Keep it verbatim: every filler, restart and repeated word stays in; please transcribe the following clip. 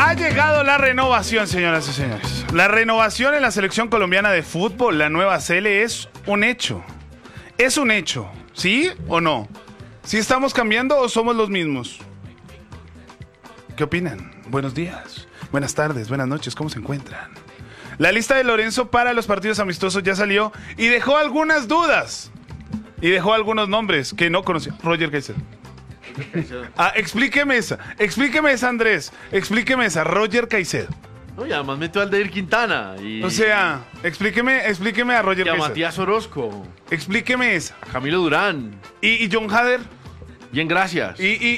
Ha llegado la renovación, señoras y señores. La renovación en la selección colombiana de fútbol, la nueva C L, es un hecho. Es un hecho, ¿sí o no? ¿Sí estamos cambiando o somos los mismos? ¿Qué opinan? Buenos días, buenas tardes, buenas noches, ¿cómo se encuentran? La lista de Lorenzo para los partidos amistosos ya salió y dejó algunas dudas. Y dejó algunos nombres que no conocía. Roger Caicedo. Ah, explíqueme esa, explíqueme esa, Andrés. Explíqueme esa, Roger Caicedo. No, y además metió al Aldair Quintana. Y, O sea, explíqueme, explíqueme a Roger y a Caicedo. Matías Orozco. Explíqueme esa. A Camilo Durán. ¿Y, y John Hader? Bien, gracias. ¿Y, y,